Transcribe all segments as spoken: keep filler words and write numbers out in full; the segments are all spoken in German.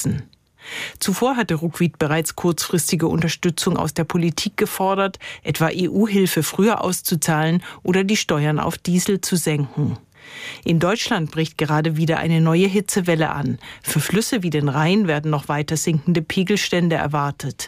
setzen. Zuvor hatte Ruckwied bereits kurzfristige Unterstützung aus der Politik gefordert, etwa E U-Hilfe früher auszuzahlen oder die Steuern auf Diesel zu senken. In Deutschland bricht gerade wieder eine neue Hitzewelle an. Für Flüsse wie den Rhein werden noch weiter sinkende Pegelstände erwartet.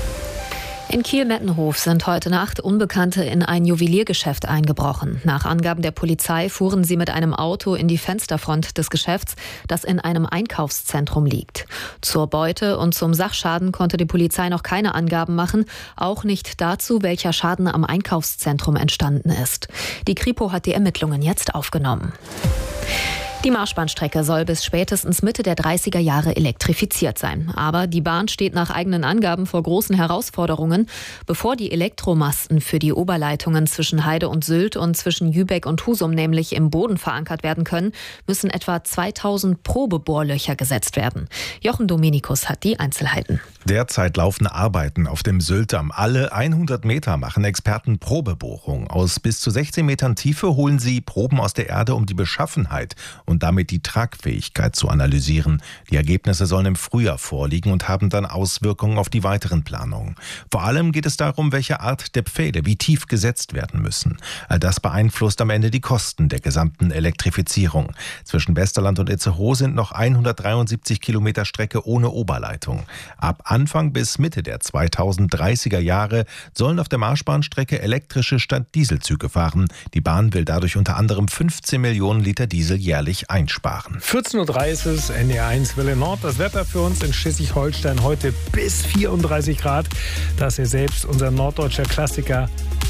In Kiel-Mettenhof sind heute Nacht Unbekannte in ein Juweliergeschäft eingebrochen. Nach Angaben der Polizei fuhren sie mit einem Auto in die Fensterfront des Geschäfts, das in einem Einkaufszentrum liegt. Zur Beute und zum Sachschaden konnte die Polizei noch keine Angaben machen, auch nicht dazu, welcher Schaden am Einkaufszentrum entstanden ist. Die Kripo hat die Ermittlungen jetzt aufgenommen. Die Marschbahnstrecke soll bis spätestens Mitte der dreißiger Jahre elektrifiziert sein. Aber die Bahn steht nach eigenen Angaben vor großen Herausforderungen. Bevor die Elektromasten für die Oberleitungen zwischen Heide und Sylt und zwischen Jübeck und Husum nämlich im Boden verankert werden können, müssen etwa zweitausend Probebohrlöcher gesetzt werden. Jochen Dominikus hat die Einzelheiten. Derzeit laufen Arbeiten auf dem Syltdamm. Alle hundert Meter machen Experten Probebohrung. Aus bis zu sechzehn Metern Tiefe holen sie Proben aus der Erde, um die Beschaffenheit und damit die Tragfähigkeit zu analysieren. Die Ergebnisse sollen im Frühjahr vorliegen und haben dann Auswirkungen auf die weiteren Planungen. Vor allem geht es darum, welche Art der Pfähle wie tief gesetzt werden müssen. All das beeinflusst am Ende die Kosten der gesamten Elektrifizierung. Zwischen Westerland und Itzehoe sind noch hundertdreiundsiebzig Kilometer Strecke ohne Oberleitung. Ab Anfang bis Mitte der zweitausenddreißiger Jahre sollen auf der Marschbahnstrecke elektrische statt Dieselzüge fahren. Die Bahn will dadurch unter anderem fünfzehn Millionen Liter Diesel jährlich einsparen. vierzehn Uhr drei ist es, N D R eins Welle Nord. Das Wetter für uns in Schleswig-Holstein heute bis vierunddreißig Grad. Das ist ja selbst unser norddeutscher Klassiker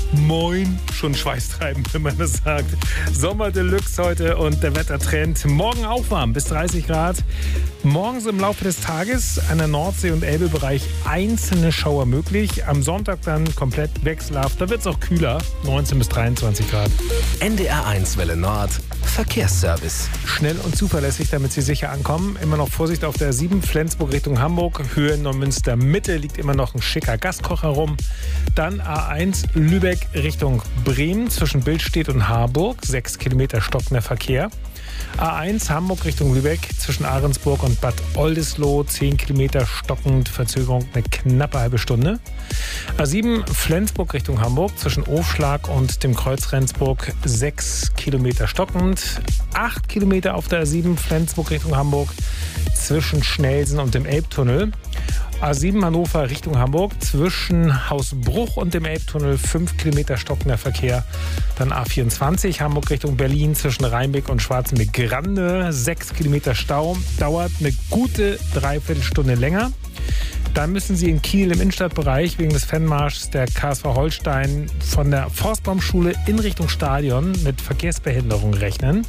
Moin, schon schweißtreibend, wenn man das sagt. Sommer Deluxe heute und der Wettertrend. Morgen auch warm, bis dreißig Grad. Morgens im Laufe des Tages an der Nordsee- und Elbebereich einzelne Schauer möglich. Am Sonntag dann komplett wechselhaft. Da wird es auch kühler, neunzehn bis dreiundzwanzig Grad. N D R eins Welle Nord, Verkehrsservice. Schnell und zuverlässig, damit Sie sicher ankommen. Immer noch Vorsicht auf der sieben, Flensburg Richtung Hamburg. Höhe Neumünster Mitte liegt immer noch ein schicker Gaskocher rum. Dann A eins Lübeck Richtung Bremen zwischen Billstedt und Harburg. sechs Kilometer stockender Verkehr. A eins Hamburg Richtung Lübeck zwischen Ahrensburg und Bad Oldesloe. zehn Kilometer stockend, Verzögerung eine knappe halbe Stunde. A sieben Flensburg Richtung Hamburg zwischen Ofschlag und dem Kreuz Rendsburg. sechs Kilometer stockend. acht Kilometer auf der A sieben Flensburg Richtung Hamburg zwischen Schnelsen und dem Elbtunnel. A sieben Hannover Richtung Hamburg zwischen Hausbruch und dem Elbtunnel fünf Kilometer stockender Verkehr. Dann A vierundzwanzig Hamburg Richtung Berlin zwischen Rheinbeck und Schwarzenbeck-Grande sechs Kilometer Stau. Dauert eine gute Dreiviertelstunde länger. Dann müssen Sie in Kiel im Innenstadtbereich wegen des Fanmarschs der K S V Holstein von der Forstbaumschule in Richtung Stadion mit Verkehrsbehinderung rechnen.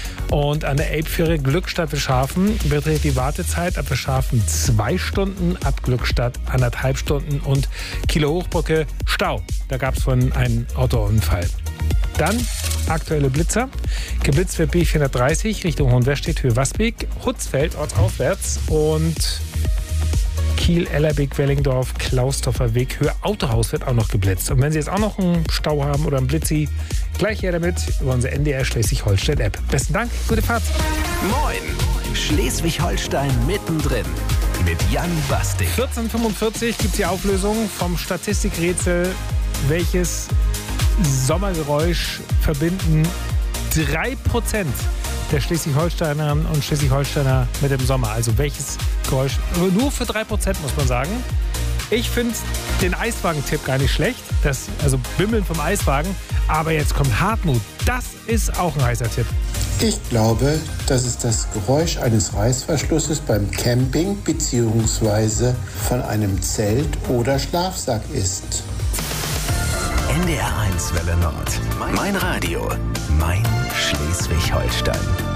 Und an der Elbfähre Glückstadt-Wischhafen beträgt die Wartezeit ab Wischhafen zwei Stunden, ab Glückstadt anderthalb Stunden und Kieler Hochbrücke Stau. Da gab es vorhin einen Autounfall. Dann aktuelle Blitzer. Geblitzt wird B vierhundertdreißig Richtung Hohenwestedt, Höhe Wasbeek, Hutzfeld ortsaufwärts und Kiel, Ellerbeek, Wellingdorf, Klausdorfer Weg, Höhe Autohaus wird auch noch geblitzt. Und wenn Sie jetzt auch noch einen Stau haben oder einen Blitzi, gleich her damit über unsere N D R Schleswig-Holstein-App. Besten Dank, gute Fahrt. Moin, Schleswig-Holstein mittendrin mit Jan Bastik. vierzehn Uhr fünfundvierzig gibt es die Auflösung vom Statistikrätsel. Welches Sommergeräusch verbinden drei Prozent der Schleswig-Holsteinerinnen und Schleswig-Holsteiner mit dem Sommer? Also welches Geräusch? Nur für drei Prozent muss man sagen. Ich finde den Eiswagen-Tipp gar nicht schlecht. Das, also Bimmeln vom Eiswagen. Aber jetzt kommt Hartmut. Das ist auch ein heißer Tipp. Ich glaube, dass es das Geräusch eines Reißverschlusses beim Camping bzw. von einem Zelt oder Schlafsack ist. N D R eins Welle Nord. Mein Radio. Mein Schleswig-Holstein.